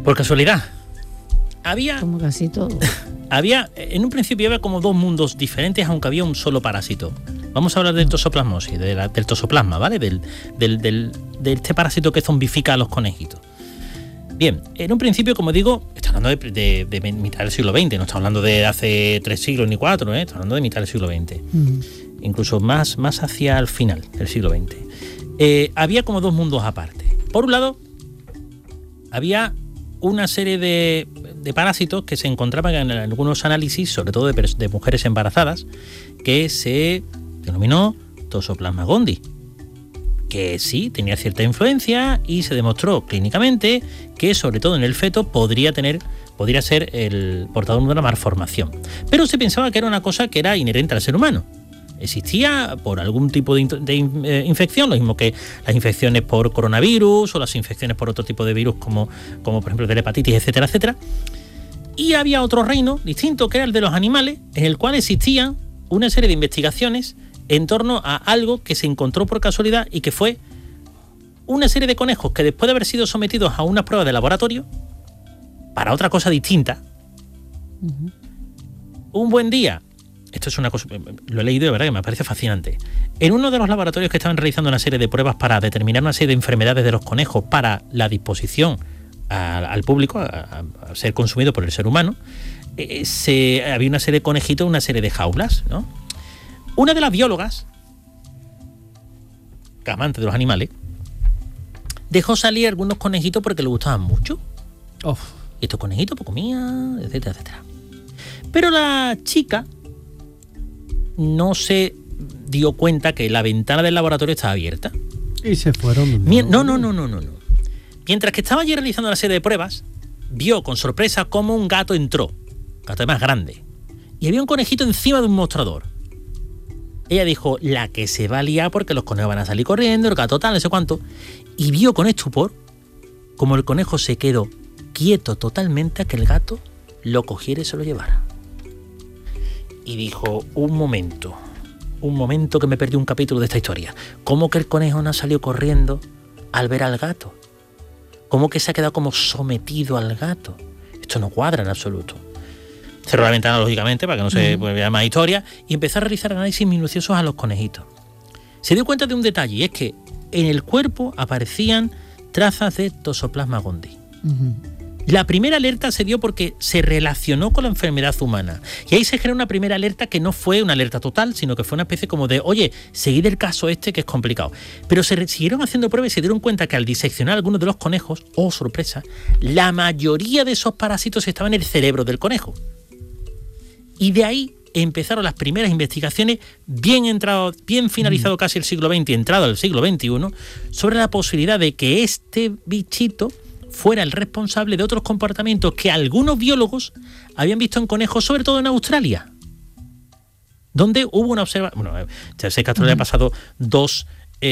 Por casualidad. Había... Como casi todo. En un principio había como dos mundos diferentes, aunque había un solo parásito. Vamos a hablar del tosoplasmosis, del tosoplasma, ¿vale? De este parásito que zombifica a los conejitos. Bien, en un principio, como digo, está hablando de mitad del siglo XX, no está hablando de hace 3 siglos ni 4, está hablando de mitad del siglo XX. Incluso más hacia el final del siglo XX. Había como dos mundos aparte. Por un lado, había una serie de parásitos que se encontraban en algunos análisis, sobre todo de mujeres embarazadas, que se denominó Toxoplasma gondii, que sí tenía cierta influencia y se demostró clínicamente que, sobre todo en el feto, podría ser el portador de una malformación. Pero se pensaba que era una cosa que era inherente al ser humano. Existía por algún tipo de infección, lo mismo que las infecciones por coronavirus o las infecciones por otro tipo de virus como por ejemplo de la hepatitis, etcétera, etcétera. Y había otro reino distinto que era el de los animales, en el cual existían una serie de investigaciones en torno a algo que se encontró por casualidad y que fue una serie de conejos que, después de haber sido sometidos a unas pruebas de laboratorio para otra cosa distinta, un buen día, esto es una cosa, lo he leído de verdad que me parece fascinante, en uno de los laboratorios que estaban realizando una serie de pruebas para determinar una serie de enfermedades de los conejos para la disposición al público, a ser consumido por el ser humano, había una serie de conejitos, una serie de jaulas, ¿no? Una de las biólogas, amante de los animales, dejó salir algunos conejitos porque le gustaban mucho. Y estos conejitos pues comían, etcétera, etcétera. Pero la chica no se dio cuenta que la ventana del laboratorio estaba abierta. Y se fueron. No. Mientras que estaba allí realizando la serie de pruebas, vio con sorpresa cómo un gato entró, un gato más grande, y había un conejito encima de un mostrador. Ella dijo, la que se va a liar porque los conejos van a salir corriendo, el gato tal, no sé cuánto. Y vio con estupor como el conejo se quedó quieto totalmente a que el gato lo cogiera y se lo llevara. Y dijo, un momento que me perdí un capítulo de esta historia. ¿Cómo que el conejo no salió corriendo al ver al gato? ¿Cómo que se ha quedado como sometido al gato? Esto no cuadra en absoluto. Cerró la ventana, lógicamente, para que no se vea más historia, y empezó a realizar análisis minuciosos a los conejitos. Se dio cuenta de un detalle, y es que en el cuerpo aparecían trazas de Toxoplasma gondii. La primera alerta se dio porque se relacionó con la enfermedad humana. Y ahí se generó una primera alerta que no fue una alerta total, sino que fue una especie como de, oye, seguid el caso que es complicado. Pero se siguieron haciendo pruebas y se dieron cuenta que al diseccionar algunos de los conejos, ¡oh sorpresa!, la mayoría de esos parásitos estaban en el cerebro del conejo. Y de ahí empezaron las primeras investigaciones, bien finalizado casi el siglo XX, entrado al siglo XXI, sobre la posibilidad de que este bichito fuera el responsable de otros comportamientos que algunos biólogos habían visto en conejos, sobre todo en Australia, donde hubo una observación. Bueno, ya sé que Australia ha pasado 2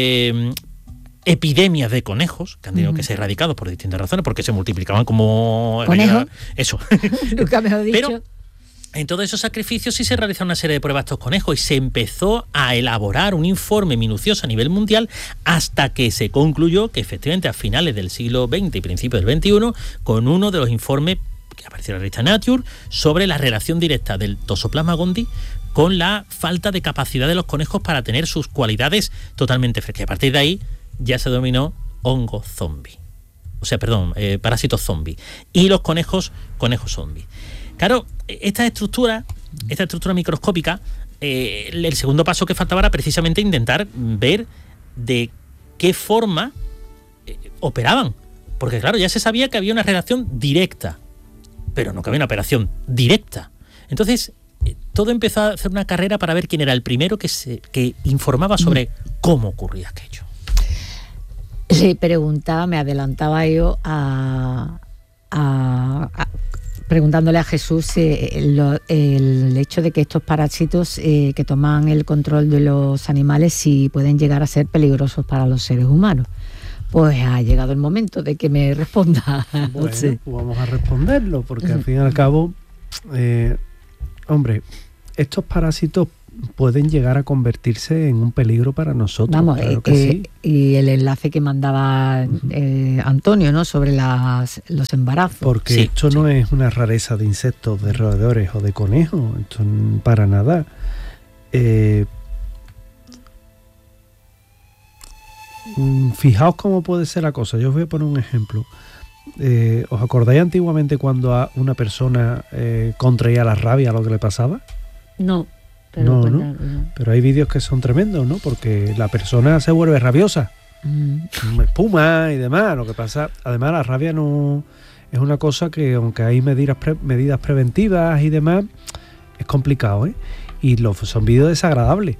epidemias de conejos que han tenido que ser erradicados por distintas razones, porque se multiplicaban como... ¿Conejos? Eso. Nunca mejor dicho. Pero en todos esos sacrificios sí se realizaron una serie de pruebas a estos conejos y se empezó a elaborar un informe minucioso a nivel mundial hasta que se concluyó que efectivamente a finales del siglo XX y principios del XXI, con uno de los informes que apareció en la revista Nature sobre la relación directa del Toxoplasma gondii con la falta de capacidad de los conejos para tener sus cualidades totalmente frescas. Y a partir de ahí ya se denominó hongo zombie. Parásitos zombie. Y los conejos zombie. Claro, esta estructura microscópica, el segundo paso que faltaba era precisamente intentar ver de qué forma operaban. Porque claro, ya se sabía que había una relación directa, pero no que había una operación directa. Entonces, todo empezó a hacer una carrera para ver quién era el primero que informaba sobre cómo ocurría aquello. Le preguntaba, me adelantaba yo preguntándole a Jesús el hecho de que estos parásitos que toman el control de los animales si pueden llegar a ser peligrosos para los seres humanos. Pues ha llegado el momento de que me responda. Bueno, pues vamos a responderlo, porque al fin y al cabo, estos parásitos pueden llegar a convertirse en un peligro para nosotros. Vamos, claro que sí. Y el enlace que mandaba Antonio, ¿no?, sobre los embarazos. Porque Sí, esto no es una rareza de insectos, de roedores o de conejos, esto para nada. Fijaos cómo puede ser la cosa. Yo os voy a poner un ejemplo. ¿Os acordáis antiguamente cuando a una persona contraía la rabia, lo que le pasaba? No, pero No. Pero hay vídeos que son tremendos, ¿no? Porque la persona se vuelve rabiosa, espuma y demás. Lo que pasa, además, la rabia no es una cosa que, aunque hay medidas preventivas y demás, es complicado, ¿eh? Y son vídeos desagradables.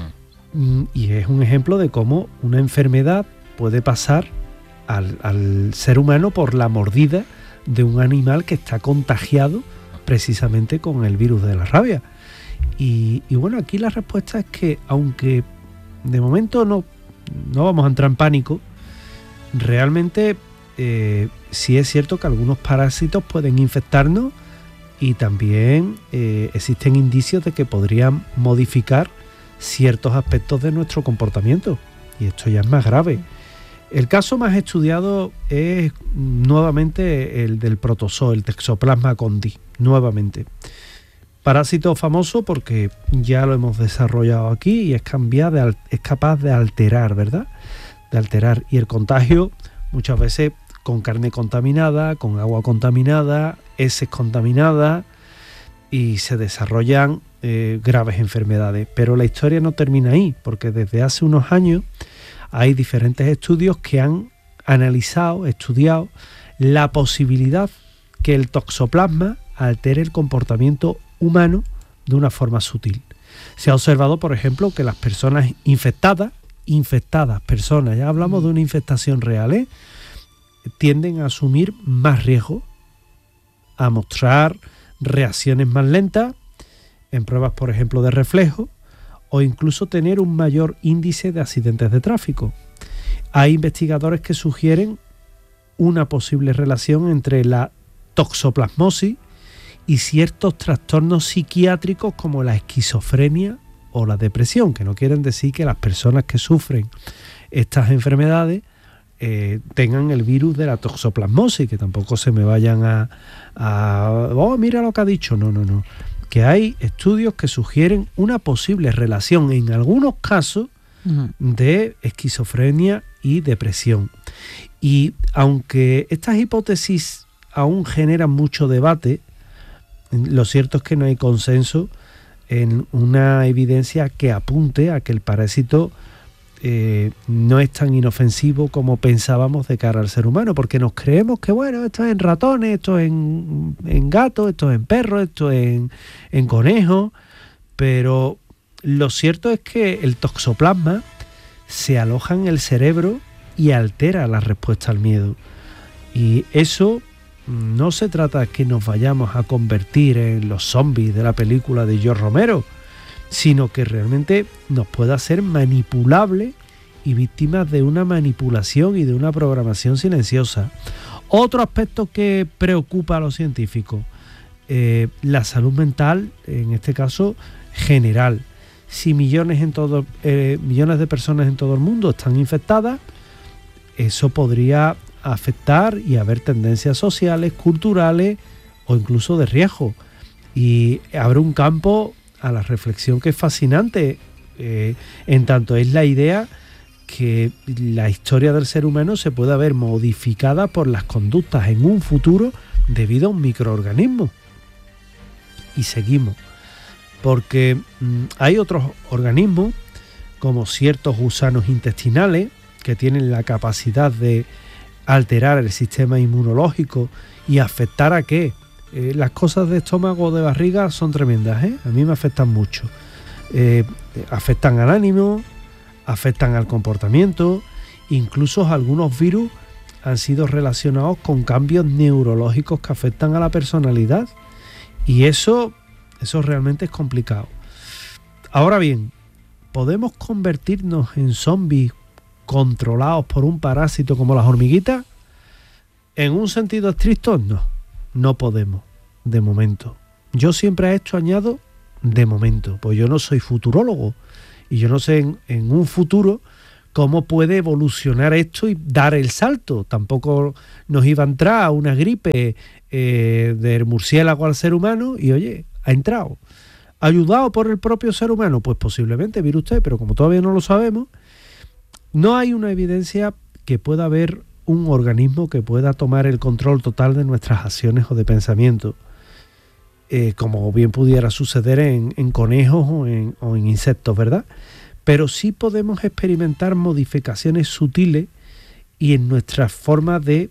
Y es un ejemplo de cómo una enfermedad puede pasar al ser humano por la mordida de un animal que está contagiado precisamente con el virus de la rabia. Y bueno, aquí la respuesta es que, aunque de momento no vamos a entrar en pánico, realmente sí es cierto que algunos parásitos pueden infectarnos y también existen indicios de que podrían modificar ciertos aspectos de nuestro comportamiento, y esto ya es más grave. El caso más estudiado es nuevamente el del protozoo, el Toxoplasma gondii, nuevamente. Parásito famoso porque ya lo hemos desarrollado aquí y es capaz de alterar, ¿verdad? De alterar. Y el contagio muchas veces con carne contaminada, con agua contaminada, heces contaminadas, y se desarrollan graves enfermedades. Pero la historia no termina ahí, porque desde hace unos años hay diferentes estudios que han estudiado la posibilidad que el toxoplasma altere el comportamiento humano de una forma sutil. Se ha observado, por ejemplo, que las personas infectadas personas, ya hablamos de una infectación real, tienden a asumir más riesgo, a mostrar reacciones más lentas en pruebas, por ejemplo, de reflejo, o incluso tener un mayor índice de accidentes de tráfico. Hay investigadores que sugieren una posible relación entre la toxoplasmosis y ciertos trastornos psiquiátricos como la esquizofrenia o la depresión, que no quieren decir que las personas que sufren estas enfermedades tengan el virus de la toxoplasmosis, que tampoco se me vayan oh, mira lo que ha dicho, no, que hay estudios que sugieren una posible relación en algunos casos de esquizofrenia y depresión. Y aunque estas hipótesis aún generan mucho debate, lo cierto es que no hay consenso en una evidencia que apunte a que el parásito no es tan inofensivo como pensábamos de cara al ser humano, porque nos creemos que bueno, esto es en ratones, esto es en gatos, esto es en perros, esto es en conejos, pero lo cierto es que el toxoplasma se aloja en el cerebro y altera la respuesta al miedo. Y eso no se trata de que nos vayamos a convertir en los zombies de la película de George Romero, sino que realmente nos puede hacer manipulables y víctimas de una manipulación y de una programación silenciosa. Otro aspecto que preocupa a los científicos, la salud mental, en este caso general. Si millones de personas en todo el mundo están infectadas, eso podría afectar y haber tendencias sociales, culturales o incluso de riesgo. Y abre un campo a la reflexión que es fascinante, en tanto es la idea que la historia del ser humano se puede ver modificada por las conductas en un futuro debido a un microorganismo. Y seguimos, porque hay otros organismos, como ciertos gusanos intestinales, que tienen la capacidad de alterar el sistema inmunológico y afectar a qué. Las cosas de estómago o de barriga son tremendas, a mí me afectan mucho. Afectan al ánimo, afectan al comportamiento, incluso algunos virus han sido relacionados con cambios neurológicos que afectan a la personalidad, y eso realmente es complicado. Ahora bien, ¿podemos convertirnos en zombies controlados por un parásito como las hormiguitas? En un sentido estricto, no podemos, de momento. Yo siempre a esto añado de momento. Pues yo no soy futurólogo y yo no sé en un futuro cómo puede evolucionar esto y dar el salto. Tampoco nos iba a entrar una gripe del murciélago al ser humano y, oye, ha entrado. ¿Ayudado por el propio ser humano? Pues posiblemente, mire usted, pero como todavía no lo sabemos, no hay una evidencia que pueda haber un organismo que pueda tomar el control total de nuestras acciones o de pensamiento, como bien pudiera suceder en conejos o en insectos, ¿verdad? Pero sí podemos experimentar modificaciones sutiles y en nuestra forma de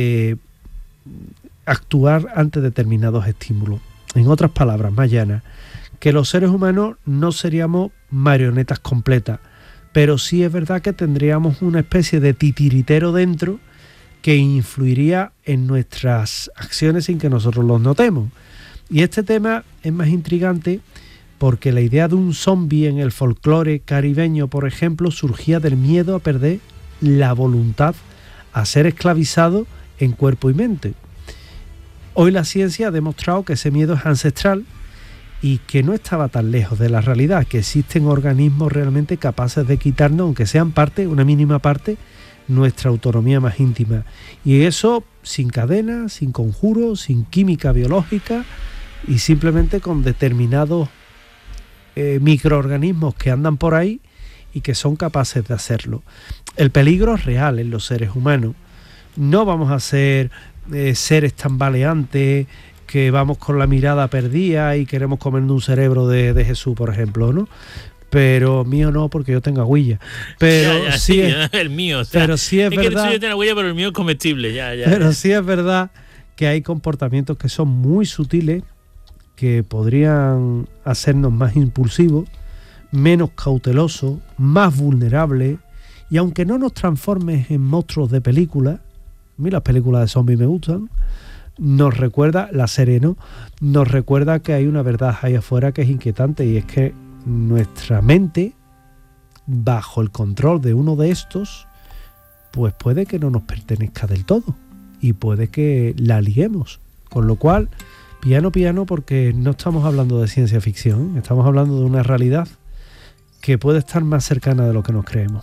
actuar ante determinados estímulos. En otras palabras más llanas, que los seres humanos no seríamos marionetas completas, pero sí es verdad que tendríamos una especie de titiritero dentro que influiría en nuestras acciones sin que nosotros los notemos. Y este tema es más intrigante porque la idea de un zombie en el folclore caribeño, por ejemplo, surgía del miedo a perder la voluntad, a ser esclavizado en cuerpo y mente. Hoy la ciencia ha demostrado que ese miedo es ancestral y que no estaba tan lejos de la realidad, que existen organismos realmente capaces de quitarnos, aunque sean parte, una mínima parte, nuestra autonomía más íntima. Y eso sin cadenas, sin conjuros, sin química biológica y simplemente con determinados microorganismos que andan por ahí y que son capaces de hacerlo. El peligro es real en los seres humanos. No vamos a ser seres tambaleantes que vamos con la mirada perdida y queremos comernos un cerebro de Jesús, por ejemplo, ¿no? Pero mío no, porque yo tengo agüilla. Pero ya, sí es, el mío. O sea, pero sí es verdad. Que yo tengo agüilla, pero el mío es comestible. Pero sí es verdad que hay comportamientos que son muy sutiles, que podrían hacernos más impulsivos, menos cautelosos, más vulnerables, y aunque no nos transformes en monstruos de película, a mí las películas de zombies me gustan, nos recuerda, la serie no, nos recuerda que hay una verdad ahí afuera que es inquietante, y es que nuestra mente, bajo el control de uno de estos, pues puede que no nos pertenezca del todo, y puede que la liemos, con lo cual piano, porque no estamos hablando de ciencia ficción, estamos hablando de una realidad que puede estar más cercana de lo que nos creemos.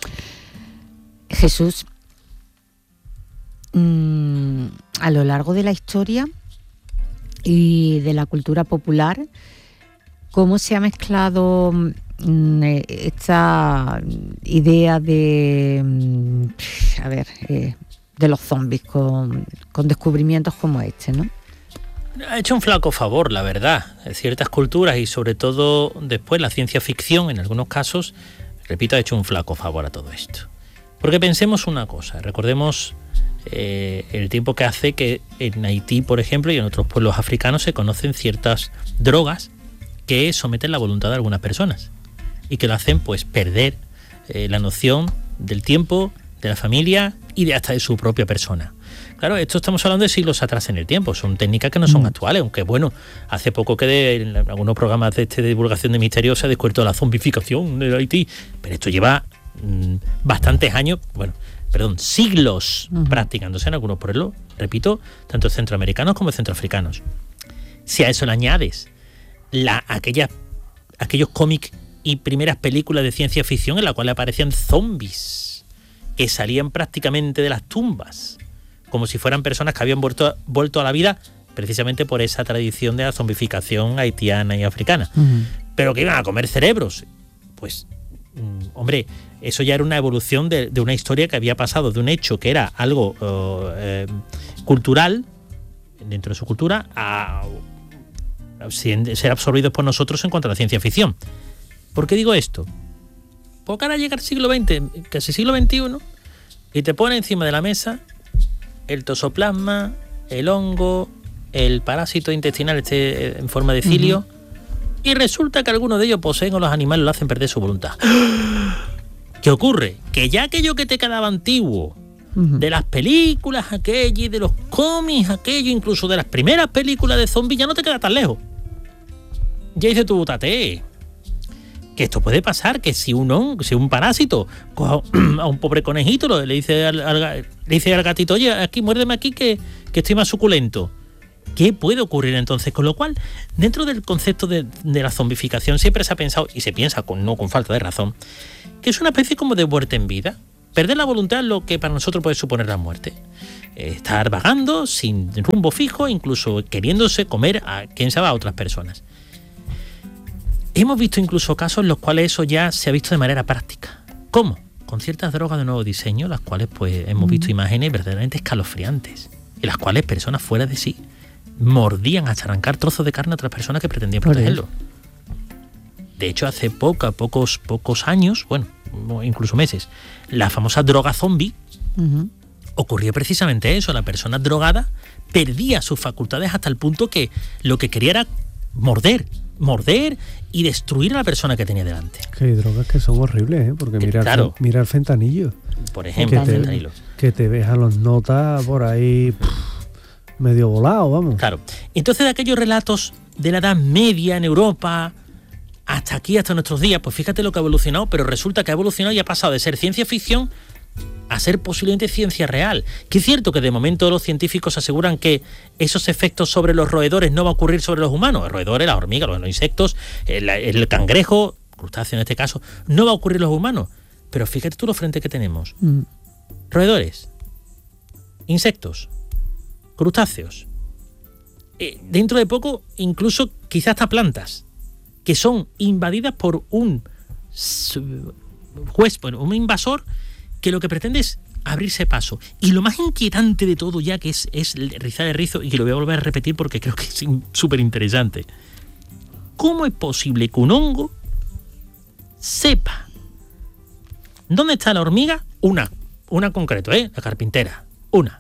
Jesús, a lo largo de la historia y de la cultura popular, ¿cómo se ha mezclado esta idea de los zombies con descubrimientos como este, ¿no? Ha hecho un flaco favor, la verdad. Ciertas culturas y sobre todo después la ciencia ficción, en algunos casos, repito, ha hecho un flaco favor a todo esto. Porque pensemos una cosa, recordemos el tiempo que hace que en Haití, por ejemplo, y en otros pueblos africanos se conocen ciertas drogas que someten la voluntad de algunas personas y que lo hacen pues perder la noción del tiempo, de la familia y de hasta de su propia persona. Claro, esto estamos hablando de siglos atrás en el tiempo, son técnicas que no son actuales, aunque bueno, hace poco que en algunos programas de divulgación de misterios se ha descubierto la zombificación de Haití, pero esto lleva bastantes años, siglos practicándose en algunos pueblos, repito, tanto centroamericanos como centroafricanos. Si a eso le añades aquellos cómics y primeras películas de ciencia ficción en las cuales aparecían zombies que salían prácticamente de las tumbas, como si fueran personas que habían vuelto a la vida precisamente por esa tradición de la zombificación haitiana y africana, pero que iban a comer cerebros. Pues, hombre, eso ya era una evolución de una historia que había pasado de un hecho que era algo cultural, dentro de su cultura, a ser absorbidos por nosotros en cuanto a la ciencia ficción. ¿Por qué digo esto? Porque ahora llega el siglo XX, casi siglo XXI, y te pone encima de la mesa el tosoplasma, el hongo, el parásito intestinal en forma de cilio, y resulta que algunos de ellos poseen a los animales y lo hacen perder su voluntad. ¿Qué ocurre? Que ya aquello que te quedaba antiguo, de las películas aquellas, de los cómics aquellos, incluso de las primeras películas de zombies, ya no te queda tan lejos. Ya dice tu tate, que esto puede pasar, que si un parásito coge a un pobre conejito, le dice al gatito, oye, aquí muérdeme aquí que estoy más suculento. ¿Qué puede ocurrir entonces? Con lo cual, dentro del concepto de la zombificación siempre se ha pensado, y se piensa no con falta de razón, que es una especie como de muerte en vida. Perder la voluntad es lo que para nosotros puede suponer la muerte. Estar vagando sin rumbo fijo, incluso queriéndose comer a quien sabe a otras personas. Hemos visto incluso casos en los cuales eso ya se ha visto de manera práctica. ¿Cómo? Con ciertas drogas de nuevo diseño, las cuales pues hemos visto imágenes verdaderamente escalofriantes, en las cuales personas fuera de sí mordían hasta arrancar trozos de carne a otras personas que pretendían protegerlo. De hecho, hace pocos años, bueno, incluso meses, la famosa droga zombie ocurrió precisamente eso. La persona drogada perdía sus facultades hasta el punto que lo que quería era morder y destruir a la persona que tenía delante. Que hay drogas que son horribles, porque mira el fentanillo. Por ejemplo, el fentanilo. Que te ves a los notas por ahí medio volado, vamos. Claro. Entonces, de aquellos relatos de la Edad Media en Europa hasta aquí, hasta nuestros días, pues fíjate lo que ha evolucionado, pero resulta que ha evolucionado y ha pasado de ser ciencia ficción a ser posiblemente ciencia real. Que es cierto que de momento los científicos aseguran que esos efectos sobre los roedores no va a ocurrir sobre los humanos. Los roedores, las hormigas, los insectos, el cangrejo, crustáceo en este caso, no va a ocurrir los humanos. Pero fíjate tú lo frente que tenemos. Roedores, insectos, crustáceos. Dentro de poco, incluso quizás hasta plantas, que son invadidas por un invasor que lo que pretende es abrirse paso. Y lo más inquietante de todo ya, que es rizar el rizo, y que lo voy a volver a repetir porque creo que es súper interesante. ¿Cómo es posible que un hongo sepa dónde está la hormiga? Una en concreto, la carpintera, una.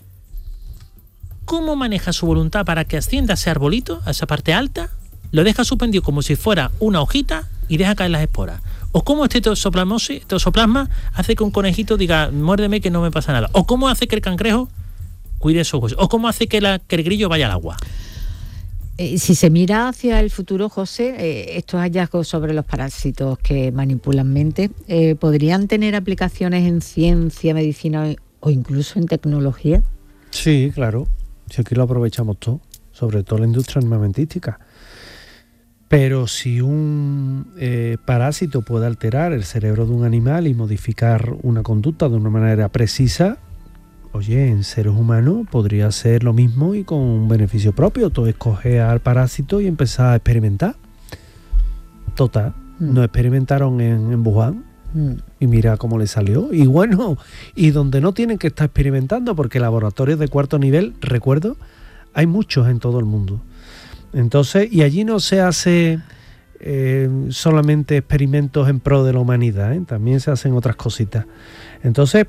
¿Cómo maneja su voluntad para que ascienda a ese arbolito, a esa parte alta? Lo deja suspendido como si fuera una hojita y deja caer las esporas. O cómo este tosoplasma hace que un conejito diga, muérdeme que no me pasa nada. O cómo hace que el cangrejo cuide sus huesos. O cómo hace que el grillo vaya al agua. Si se mira hacia el futuro, José, estos hallazgos sobre los parásitos que manipulan mente, ¿podrían tener aplicaciones en ciencia, medicina o incluso en tecnología? Sí, claro. Si aquí lo aprovechamos todo, sobre todo la industria armamentística. Pero si un parásito puede alterar el cerebro de un animal y modificar una conducta de una manera precisa, oye, en seres humanos podría ser lo mismo y con un beneficio propio. Tú escoges al parásito y empezar a experimentar. Total, no experimentaron en Wuhan y mira cómo le salió. Y bueno, y donde no tienen que estar experimentando, porque laboratorios de cuarto nivel, recuerdo, hay muchos en todo el mundo. Entonces, y allí no se hace solamente experimentos en pro de la humanidad, también se hacen otras cositas. Entonces,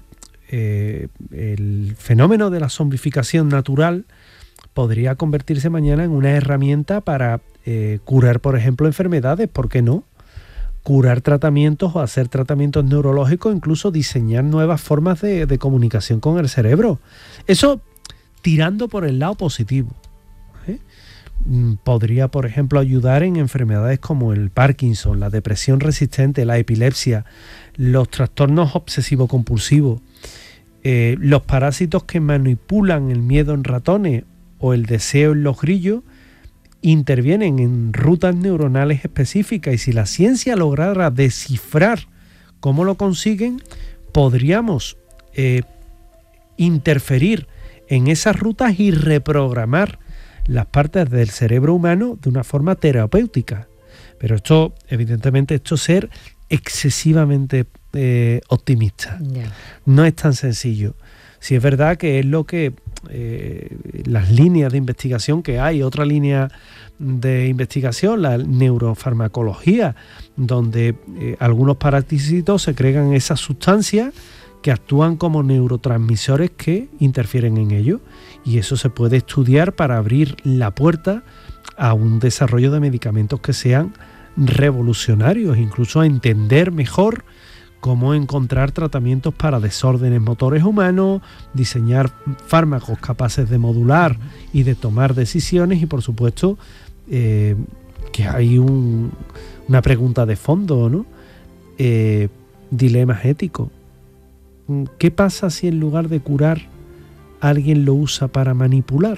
el fenómeno de la zombificación natural podría convertirse mañana en una herramienta para curar, por ejemplo, enfermedades, ¿por qué no? Curar tratamientos o hacer tratamientos neurológicos, incluso diseñar nuevas formas de comunicación con el cerebro. Eso tirando por el lado positivo. Podría, por ejemplo, ayudar en enfermedades como el Parkinson, la depresión resistente, la epilepsia, los trastornos obsesivo-compulsivos, los parásitos que manipulan el miedo en ratones o el deseo en los grillos, intervienen en rutas neuronales específicas, y si la ciencia lograra descifrar cómo lo consiguen, podríamos interferir en esas rutas y reprogramar las partes del cerebro humano de una forma terapéutica. Pero esto, evidentemente, esto es ser excesivamente optimista. Yeah. No es tan sencillo. Si es verdad que es lo que las líneas de investigación que hay, otra línea de investigación, la neurofarmacología, donde algunos parásitos secretan esas sustancias que actúan como neurotransmisores que interfieren en ello, y eso se puede estudiar para abrir la puerta a un desarrollo de medicamentos que sean revolucionarios, incluso a entender mejor cómo encontrar tratamientos para desórdenes motores humanos, diseñar fármacos capaces de modular y de tomar decisiones, y por supuesto que hay una pregunta de fondo, ¿no? Dilemas éticos. ¿Qué pasa si en lugar de curar alguien lo usa para manipular?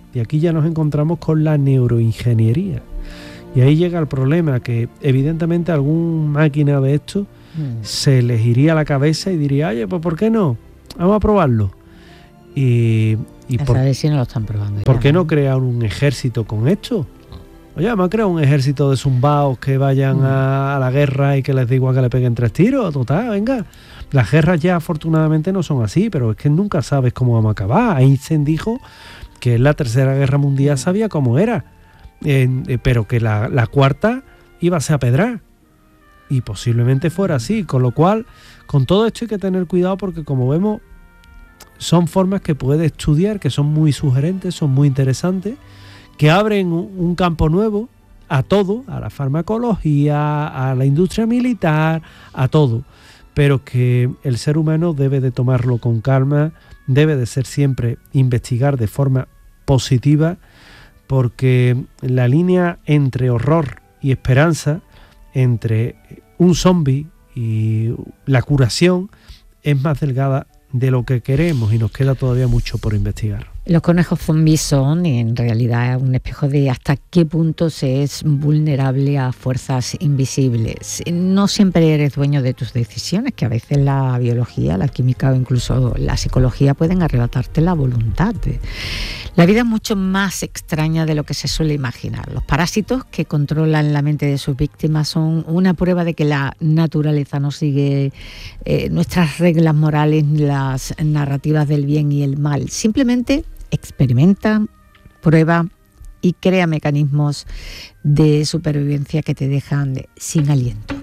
Y aquí ya nos encontramos con la neuroingeniería. Y ahí llega el problema, que evidentemente algún máquina de esto se les iría a la cabeza y diría, oye, pues ¿por qué no? Vamos a probarlo. Y saber si no lo están probando. ¿Por qué no crear un ejército con esto? Oye, vamos a crear un ejército de zumbaos que vayan a la guerra y que les dé igual que le peguen 3 tiros. Total, venga. Las guerras ya afortunadamente no son así, pero es que nunca sabes cómo vamos a acabar. Einstein dijo que en la Tercera Guerra Mundial sabía cómo era, pero que la cuarta iba a ser a pedrar. Y posiblemente fuera así. Con lo cual, con todo esto hay que tener cuidado, porque como vemos, son formas que puedes estudiar, que son muy sugerentes, son muy interesantes, que abren un campo nuevo a todo, a la farmacología, a la industria militar, a todo, pero que el ser humano debe de tomarlo con calma, debe de ser siempre investigar de forma positiva, porque la línea entre horror y esperanza, entre un zombie y la curación, es más delgada de lo que queremos, y nos queda todavía mucho por investigar. Los conejos zombies son en realidad un espejo de hasta qué punto se es vulnerable a fuerzas invisibles. No siempre eres dueño de tus decisiones, que a veces la biología, la química o incluso la psicología pueden arrebatarte la voluntad. La vida es mucho más extraña de lo que se suele imaginar. Los parásitos que controlan la mente de sus víctimas son una prueba de que la naturaleza no sigue nuestras reglas morales ni las narrativas del bien y el mal. Simplemente experimenta, prueba y crea mecanismos de supervivencia que te dejan sin aliento.